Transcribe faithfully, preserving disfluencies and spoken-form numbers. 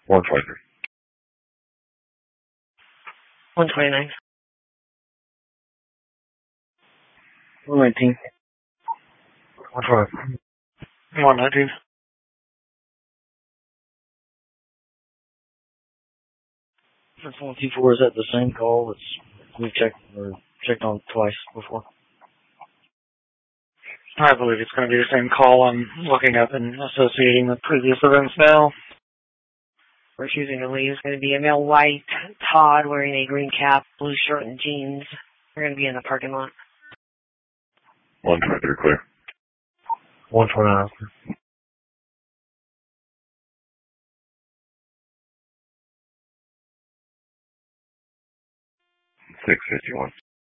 one twenty-three. one twenty-nine. one nineteen. one twenty. one nineteen. For phone T four, is that the same call that's we've checked or checked on twice before? I believe it's going to be the same call. I'm looking up and associating with previous events now. We're choosing to leave. It's going to be a male white Todd wearing a green cap, blue shirt, and jeans. We're going to be in the parking lot. one twenty-three clear. one twenty-nine. six fifty-one.